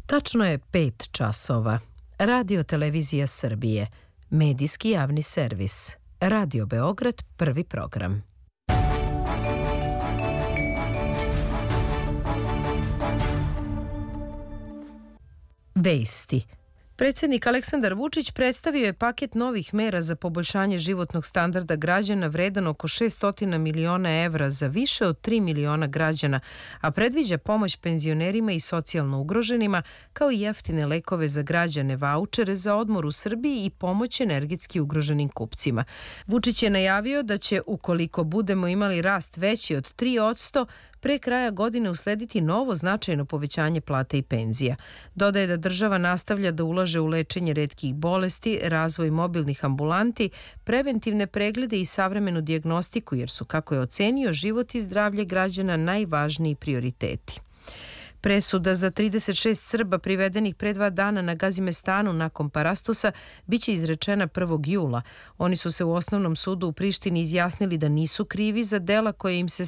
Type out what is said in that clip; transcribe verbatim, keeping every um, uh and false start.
Tačno je pet časova. Radio Televizija Srbije, medijski javni servis. Radio Beograd, prvi program. Vesti. Predsjednik Aleksandar Vučić predstavio je paket novih mera za poboljšanje životnog standarda građana vredan oko šessto miliona evra za više od tri miliona građana, a predviđa pomoć penzionerima i socijalno ugroženima, kao i jeftine lekove za građane, vaučere za odmor u Srbiji i pomoć energetski ugroženim kupcima. Vučić je najavio da će, ukoliko budemo imali rast veći od tri posto, pre kraja godine uslediti novo značajno povećanje plata i penzija. Dodaje da država nastavlja da ulaže u lečenje retkih bolesti, razvoj mobilnih ambulanti, preventivne preglede i savremenu dijagnostiku, jer su, kako je ocenio, život i zdravlje građana najvažniji prioriteti. Presuda za trideset šest Srba privedenih pre dva dana na Gazimestanu nakon Parastosa biće izrečena prvog jula. Oni su se u Osnovnom sudu u Prištini izjasnili da nisu krivi za dela koje im se